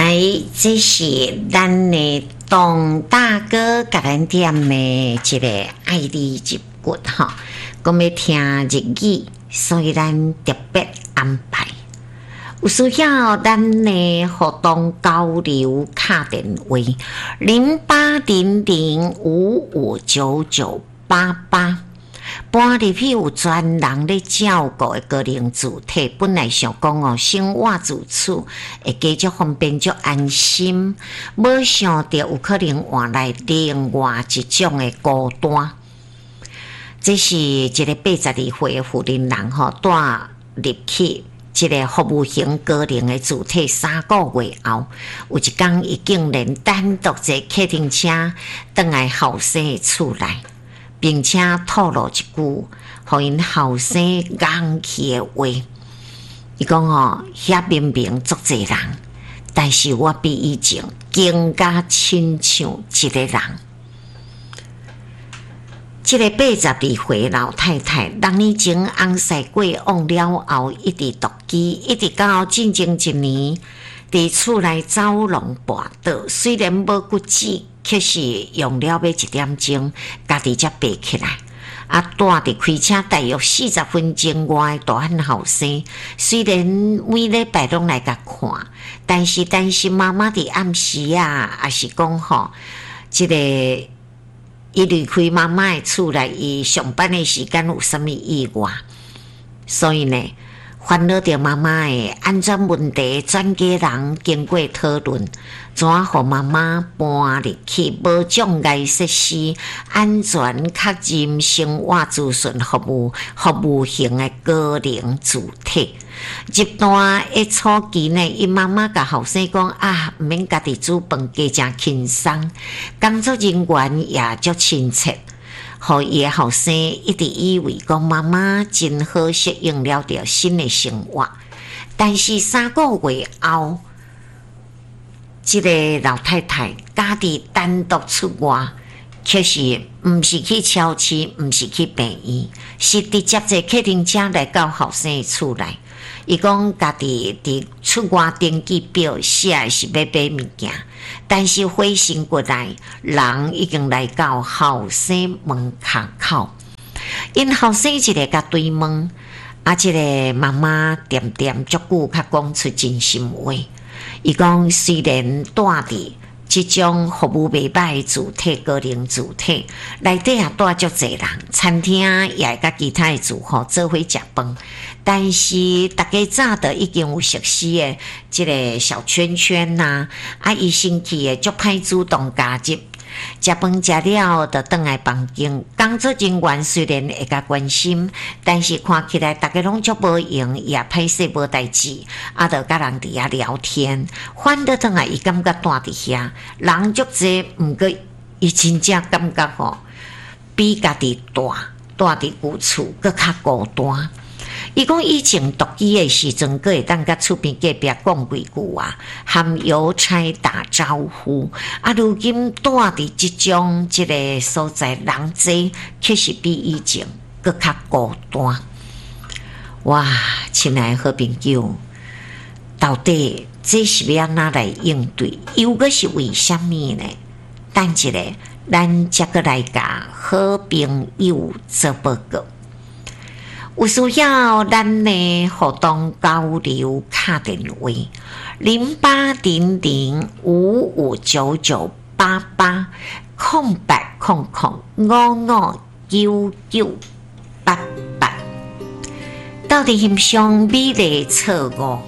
来，这是咱的董大哥甲咱点的一个爱你一骨哈，讲要听日语，所以咱特别安排。有需要咱的互动交流卡电话0800559988。搬入去有专人咧照顾的个人主体，本来想讲生活自处会加足方便足安心，没想到有可能换来另外一种的孤单。这是一个82岁的妇人带入去一个服务型个人的主体3个月后，有一天伊竟然单独坐客厅车回来后生的厝内。并且透露一句，互因后生硬气的话。伊讲遐明明足侪人，但是我比以前更加亲像一个人。这个82岁老太太，6年前翁婿过往了后，一直独居，一直到进前1年，伫厝内走龙跋倒，虽然无骨子。却是用了要1点钟，家己才爬起来。带伫开车大约40分钟外的大汉后生，虽然每礼拜拢来甲看，但是担心妈妈伫暗时也是讲这个伊离开妈妈的厝内，伊上班的时间有什么意外，所以呢。烦恼着妈妈的安全问题，专家人经过讨论，怎让妈妈搬入去无障碍设施、安全确认生活资讯服务型的个人主体。入单的初期呢，伊妈妈甲后生讲毋免家己煮饭，加诚轻松，工作人员也足亲切。互伊的后生一直以为讲妈妈真好适应了着新的生活，但是3个月后，这个老太太家己单独出外，却是毋是去超市，毋是去病院，是直接坐客厅车来到后生的厝内。伊讲家己伫出外登记表写是要买物件，但是回神过来，人已经来到后生门口。因后生一个甲对问，这个妈妈点足久较讲出真心话。伊讲虽然住伫这种服务袂歹的主体、个人主体内底也住足侪人，餐厅也会甲其他的住户做伙食饭，但是大家早就已经有熟悉的这个小圈圈呐，伊生气的足歹主动加入。食饭食了，就转来房间。工作人员虽然会甲关心，但是看起来大家拢足无用，也歹势无代志，就甲人伫遐聊天。反倒转来，伊感觉住伫遐人足济，毋过伊真正感觉比家己住伫旧厝搁较孤单。伊讲以前独居的时阵，阁会当甲厝边隔壁讲几句话，含邮差打招呼。如今住伫即种即个所在，人济，确实比以前阁较孤单。哇，亲爱的好朋友，到底这是要安怎来应对？又阁是为什么呢？等一下，咱则阁来甲好朋友做报告。有需要咱的互动交流卡电话0800559988空白00559988。到底欣赏美丽错误，